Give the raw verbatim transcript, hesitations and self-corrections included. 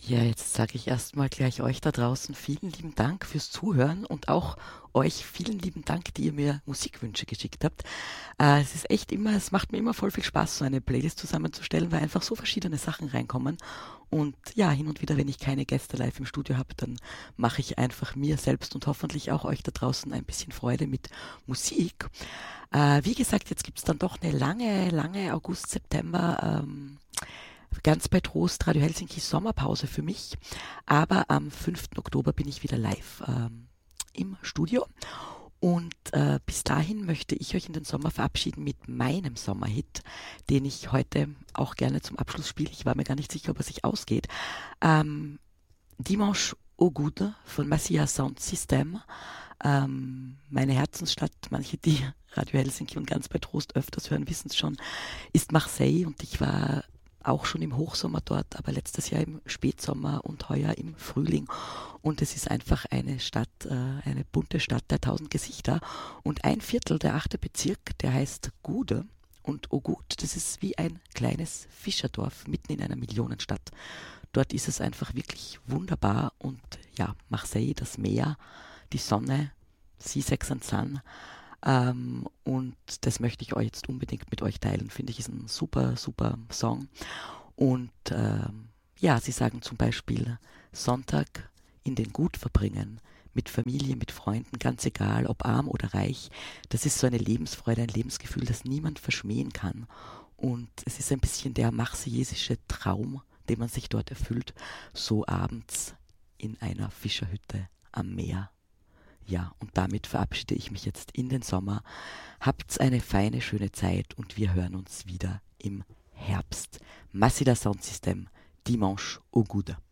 Ja, jetzt sage ich erstmal gleich euch da draußen vielen lieben Dank fürs Zuhören und auch euch vielen lieben Dank, die ihr mir Musikwünsche geschickt habt. Äh, es ist echt immer, es macht mir immer voll viel Spaß, so eine Playlist zusammenzustellen, weil einfach so verschiedene Sachen reinkommen. Und ja, hin und wieder, wenn ich keine Gäste live im Studio habe, dann mache ich einfach mir selbst und hoffentlich auch euch da draußen ein bisschen Freude mit Musik. Äh, wie gesagt, jetzt gibt's dann doch eine lange, lange August, September ähm, ganz bei Trost Radio Helsinki Sommerpause für mich. Aber am fünften Oktober bin ich wieder live ähm, im Studio. Und äh, bis dahin möchte ich euch in den Sommer verabschieden mit meinem Sommerhit, den ich heute auch gerne zum Abschluss spiele. Ich war mir gar nicht sicher, ob er sich ausgeht. Ähm, Dimanche au Goude von Massia Sound System. Ähm, meine Herzensstadt, manche, die Radio Helsinki und ganz bei Trost öfters hören, wissen es schon, ist Marseille und ich war auch schon im Hochsommer dort, aber letztes Jahr im Spätsommer und heuer im Frühling. Und es ist einfach eine Stadt, äh, eine bunte Stadt der tausend Gesichter. Und ein Viertel, der achte Bezirk, der heißt Gude. Und oh gut, das ist wie ein kleines Fischerdorf mitten in einer Millionenstadt. Dort ist es einfach wirklich wunderbar. Und ja, Marseille, das Meer, die Sonne, Sea, Sex and Sun. Ähm, und das möchte ich euch jetzt unbedingt mit euch teilen. Finde ich, ist ein super, super Song. Und ähm, ja, sie sagen zum Beispiel Sonntag in den Gut verbringen, mit Familie, mit Freunden, ganz egal, ob arm oder reich. Das ist so eine Lebensfreude, ein Lebensgefühl, das niemand verschmähen kann. Und es ist ein bisschen der marseillesische Traum, den man sich dort erfüllt, so abends in einer Fischerhütte am Meer. Ja, und damit verabschiede ich mich jetzt in den Sommer. Habt's eine feine, schöne Zeit und wir hören uns wieder im Herbst. Massida Sound System, Dimanche au Goude.